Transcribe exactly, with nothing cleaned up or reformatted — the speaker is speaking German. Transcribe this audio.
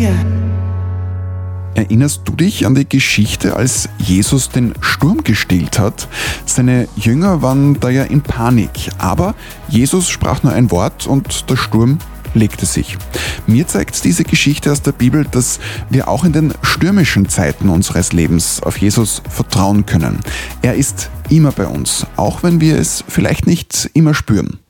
vier. Erinnerst du dich an die Geschichte, als Jesus den Sturm gestillt hat? Seine Jünger waren da ja in Panik, aber Jesus sprach nur ein Wort und der Sturm legte sich. Mir zeigt diese Geschichte aus der Bibel, dass wir auch in den stürmischen Zeiten unseres Lebens auf Jesus vertrauen können. Er ist immer bei uns, auch wenn wir es vielleicht nicht immer spüren.